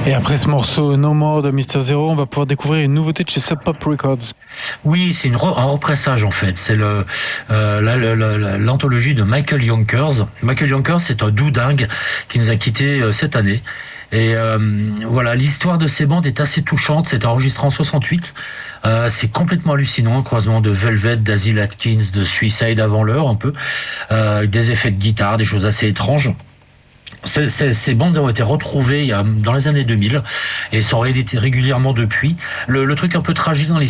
Et après ce morceau No More de Mr. Zero, on va pouvoir découvrir une nouveauté de chez Sub Pop Records. Oui, c'est un repressage en fait. C'est l'anthologie de Michael Yonkers. Michael Yonkers, c'est un doudingue qui nous a quittés cette année. Et voilà, l'histoire de ces bandes est assez touchante. C'est enregistré en 68. C'est complètement hallucinant, un croisement de Velvet, d'Asil Atkins, de Suicide avant l'heure un peu, des effets de guitare, des choses assez étranges. Ces bandes ont été retrouvées dans les années 2000 et sont rééditées régulièrement depuis. Le truc un peu tragique dans